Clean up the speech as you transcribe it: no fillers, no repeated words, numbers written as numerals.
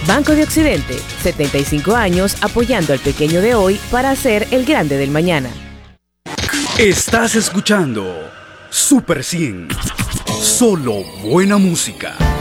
Banco de Occidente, 75 años apoyando al pequeño de hoy para ser el grande del mañana. Estás escuchando Super 100. Solo buena música.